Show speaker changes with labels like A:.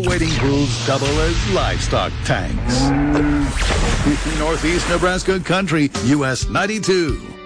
A: wading pools double as livestock tanks. Northeast Nebraska Country, US 92.